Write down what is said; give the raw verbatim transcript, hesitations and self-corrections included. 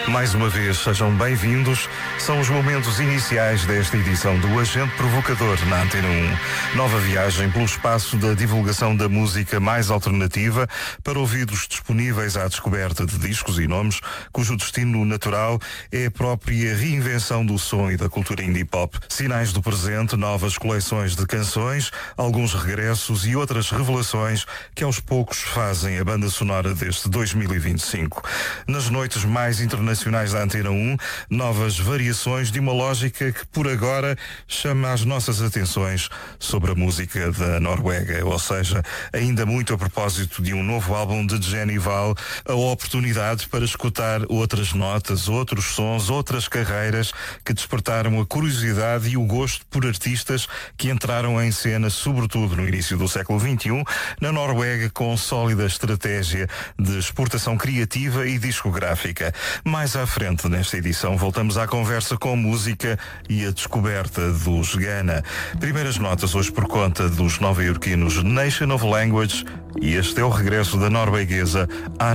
Mais uma vez, sejam bem-vindos. São os momentos iniciais desta edição do Agente Provocador na Antena um. Nova viagem pelo espaço da divulgação da música mais alternativa para ouvidos disponíveis à descoberta de discos e nomes cujo destino natural é a própria reinvenção do som e da cultura indie pop. Sinais do presente, novas coleções de canções, alguns regressos e outras revelações que aos poucos fazem a banda sonora deste dois mil e vinte e cinco. Nas noites mais internacionais da Antena um, novas variações de uma lógica que por agora chama as nossas atenções sobre a música da Noruega, ou seja, ainda muito a propósito de um novo álbum de Jenny Val, a oportunidade para escutar outras notas, outros sons, outras carreiras que despertaram a curiosidade e o gosto por artistas que entraram em cena, sobretudo no início do século vinte e um, na Noruega, com sólida estratégia de exportação criativa e discográfica. Mais à frente nesta edição voltamos à conversa com música e a descoberta dos Ghana. Primeiras notas hoje por conta dos nova-iorquinos Nation of Language, e este é o regresso da norueguesa Anna